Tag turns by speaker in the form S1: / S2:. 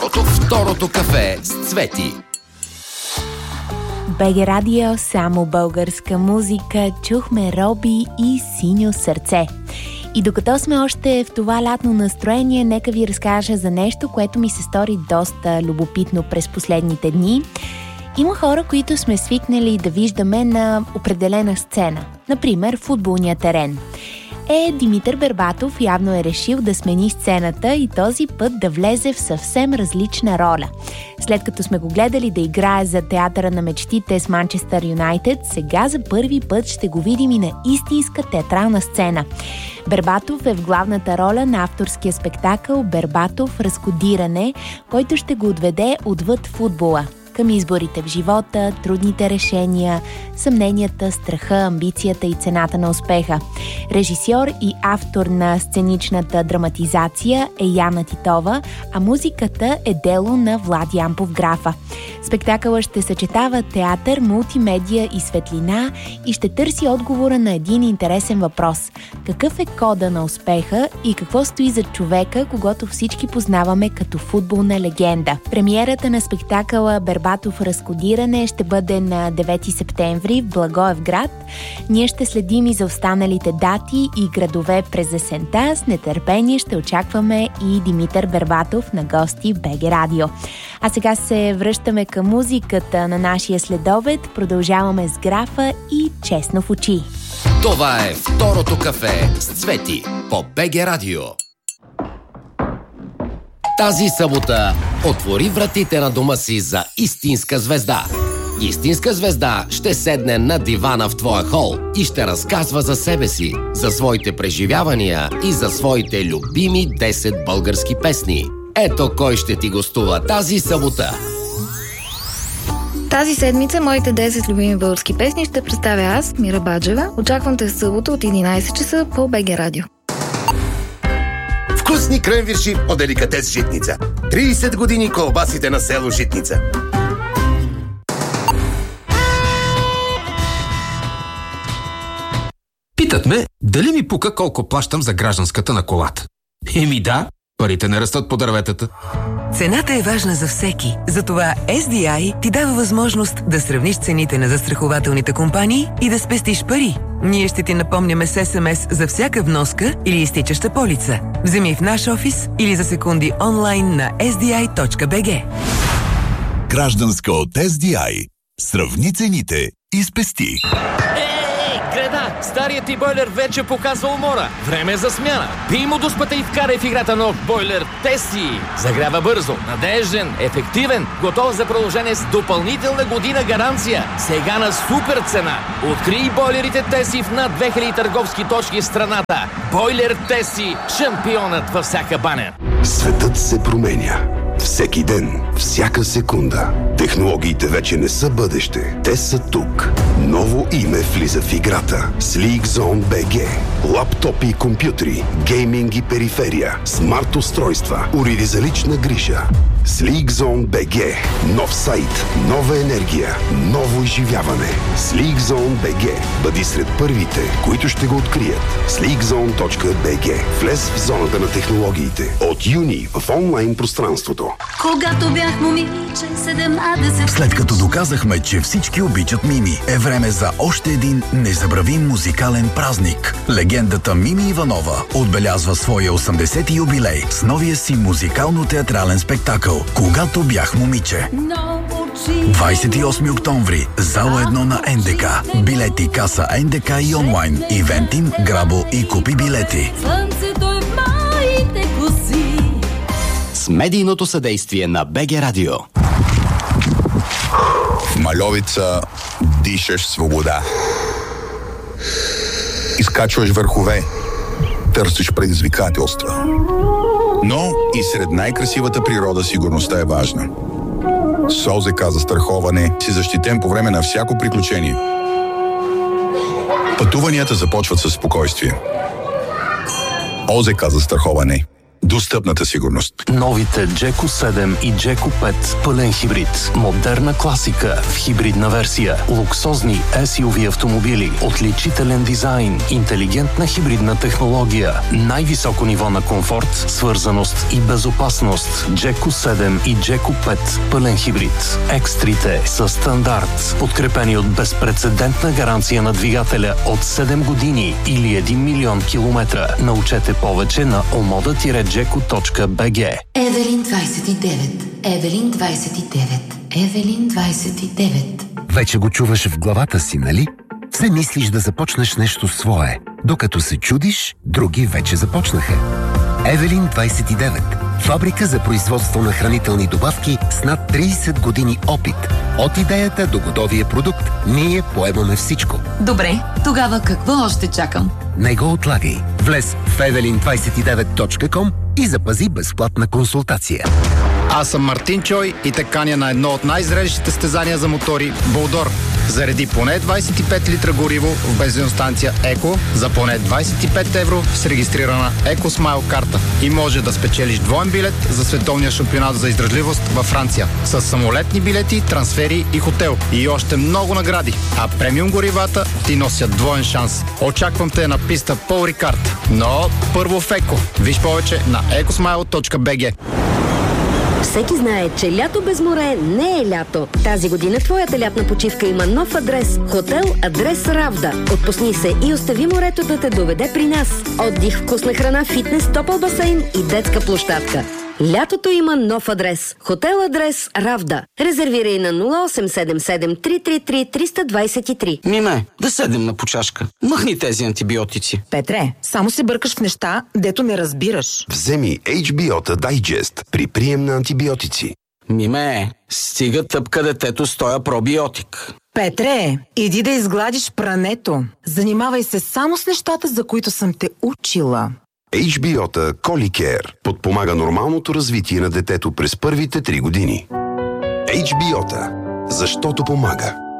S1: Второто кафе с Цвети.
S2: БГ Радио, само българска музика. Чухме Роби и Синьо сърце. И докато сме още в това лятно настроение, нека ви разкажа за нещо, което ми се стори доста любопитно през последните дни. Има хора, които сме свикнали да виждаме на определена сцена. Например, футболния терен. Димитър Бербатов явно е решил да смени сцената и този път да влезе в съвсем различна роля. След като сме го гледали да играе за театъра на мечтите с Манчестър Юнайтед, сега за първи път ще го видим и на истинска театрална сцена. Бербатов е в главната роля на авторския спектакъл «Бербатов. Разкодиране», който ще го отведе отвъд футбола, към изборите в живота, трудните решения, съмненията, страха, амбицията и цената на успеха. Режисьор и автор на сценичната драматизация е Яна Титова, а музиката е дело на Влади Ампов Графа. Спектакълът ще съчетава театър, мултимедия и светлина и ще търси отговора на един интересен въпрос. Какъв е кода на успеха и какво стои за човека, когото всички познаваме като футболна легенда? Премиерата на спектакъла «Бербатов. Разкодиране» ще бъде на 9 септември в Благоевград. Ние ще следим и за останалите дати и градове през есента. С нетърпение ще очакваме и Димитър Бербатов на гости в БГ Радио. А сега се връщаме към музиката на нашия следобед. Продължаваме с Графа и Честно в очи.
S1: Това е второто кафе с Цвети по БГ Радио. Тази събота отвори вратите на дома си за истинска звезда. Истинска звезда ще седне на дивана в твоя хол и ще разказва за себе си, за своите преживявания и за своите любими 10 български песни. Ето кой ще ти гостува тази събота.
S3: Тази седмица моите 10 любими български песни ще представя аз, Мира Баджева. Очаквам те в събота от 11 часа по БГ Радио.
S4: Вкусни кренвирши от деликатес Житница. 30 години колбасите на село Житница.
S5: Питат ме, дали ми пука колко плащам за гражданската на колата. Да, парите не растат по дърветата.
S6: Цената е важна за всеки. Затова SDI ти дава възможност да сравниш цените на застрахователните компании и да спестиш пари. Ние ще ти напомняме с СМС за всяка вноска или изтичаща полица. Вземи в наш офис или за секунди онлайн на sdi.bg.
S7: Гражданска от SDI. Сравни цените и спести.
S8: Греда, старият ти бойлер вече показва умора. Време е за смяна. Пий му дуспата и вкарай в играта нов бойлер Теси. Загрява бързо, надежден, ефективен, готов за продължение с допълнителна година гаранция. Сега на супер цена. Открий бойлерите Теси в над 2000 търговски точки в страната. Бойлер Теси, шампионът във всяка баня.
S9: Светът се променя. Всеки ден, всяка секунда. Технологиите вече не са бъдеще. Те са тук. Ново име влиза в играта. SleekZone BG. Лаптопи и компютри, гейминг и периферия, смарт устройства, уреди за лична грижа. SleekZone BG. Нов сайт, нова енергия, ново изживяване. SleekZone BG. Бъди сред първите, които ще го открият. SleekZone.bg. Влез в зоната на технологиите. От юни в онлайн пространството.
S10: Когато бях момиче, 17.
S7: След като доказахме, че всички обичат Мими, е време за още един незабравим музикален празник. Легендата Мими Иванова отбелязва своя 80-ти юбилей с новия си музикално-театрален спектакъл «Когато бях момиче». 28 октомври, зала 1 на НДК. Билети, каса НДК и онлайн. Ивентим, Грабо и купи билети.
S1: С медийното съдействие на БГ Радио.
S7: В Мальовица дишаш свобода. Изкачваш върхове. Търсиш предизвикателства. Но и сред най-красивата природа сигурността е важна. С ОЗК за страховане си защитен по време на всяко приключение. Пътуванията започват със спокойствие. ОЗК за страховане.
S9: достъпната сигурност.
S11: Новите Джеко 7 и Джеко 5 пълен хибрид. Модерна класика в хибридна версия. Луксозни SUV автомобили. Отличителен дизайн. Интелигентна хибридна технология. Най-високо ниво на комфорт, свързаност и безопасност. Джеко 7 и Джеко 5 пълен хибрид. Екстрите са стандарт. Подкрепени от безпрецедентна гаранция на двигателя от 7 години или 1 милион километра. Научете повече на omoda-jeco.bg.
S10: Евелин 29. Евелин 29. Евелин 29.
S12: Вече го чуваш в главата си, нали? Все мислиш да започнеш нещо свое. Докато се чудиш, други вече започнаха. Евелин 29. Фабрика за производство на хранителни добавки с над 30 години опит. От идеята до готовия продукт, ние поемаме всичко.
S10: Добре, тогава какво още чакам?
S12: Не го отлагай. Влез в evelin29.com и запази безплатна консултация.
S13: Аз съм Мартин Чой и те каня на едно от най-зрелищите състезания за мотори – Болдор. Зареди поне 25 литра гориво в бензиностанция Еко за поне 25 евро с регистрирана EcoSmile карта. И може да спечелиш двоен билет за световния шампионат за издръжливост във Франция. С самолетни билети, трансфери и хотел. И още много награди. А премиум горивата ти носят двоен шанс. Очаквам те на писта Пол Рикард. Но първо в Еко. Виж повече на ecosmile.bg.
S14: Всеки знае, че лято без море не е лято. Тази година твоята лятна почивка има нов адрес. Хотел Адрес Равда. Отпусни се и остави морето да те доведе при нас. Отдих, вкусна храна, фитнес, топъл басейн и детска площадка. Лятото има нов адрес. Хотел Адрес Равда. Резервирай на 0877 333 323.
S15: Миме, да седем на почашка. Махни тези антибиотици.
S16: Петре, само се бъркаш в неща, дето не разбираш.
S9: Вземи HBOTA Digest при прием на антибиотици.
S15: Миме, стига тъпка детето с тоя пробиотик.
S16: Петре, иди да изгладиш прането. Занимавай се само с нещата, за които съм те учила.
S9: HBOTA Colicare подпомага нормалното развитие на детето през първите 3 години. HBOTA, защото помага.